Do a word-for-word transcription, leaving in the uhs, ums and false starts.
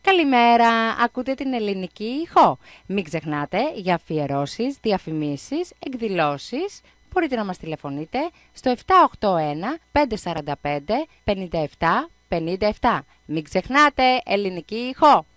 Καλημέρα, ακούτε την ελληνική ηχό. Μην ξεχνάτε για αφιερώσεις, διαφημίσεις, εκδηλώσεις. Μπορείτε να μας τηλεφωνείτε στο επτά οκτώ ένα πέντε τέσσερα πέντε πέντε επτά πέντε επτά. Μην ξεχνάτε, ελληνική ηχό.